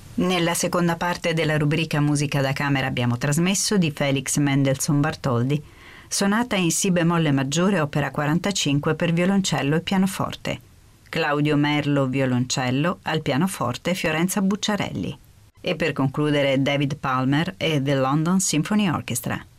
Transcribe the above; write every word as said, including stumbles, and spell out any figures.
Nella seconda parte della rubrica Musica da camera abbiamo trasmesso di Felix Mendelssohn Bartholdy, sonata in Si bemolle maggiore opera quarantacinque per violoncello e pianoforte. Claudio Merlo violoncello, al pianoforte Fiorenza Bucciarelli. E per concludere David Palmer e The London Symphony Orchestra.